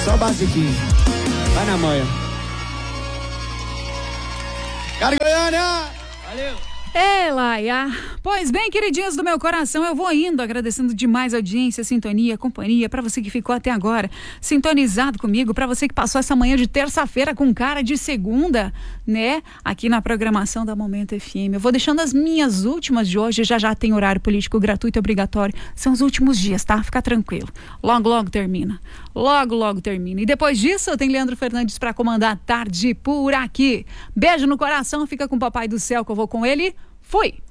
Só basiquinho. Vai na manha. Cara Goiânia! Valeu! Ei, Laia. Pois bem, queridinhos do meu coração, eu vou indo agradecendo demais a audiência, sintonia, companhia, pra você que ficou até agora sintonizado comigo, pra você que passou essa manhã de terça-feira com cara de segunda, né, aqui na programação da Momento FM. Eu vou deixando as minhas últimas de hoje, já tem horário político gratuito e obrigatório, são os últimos dias, tá? Fica tranquilo. Logo termina. Logo termina. E depois disso, tem Leandro Fernandes pra comandar a tarde por aqui. Beijo no coração, fica com o Papai do Céu que eu vou com ele. Fui!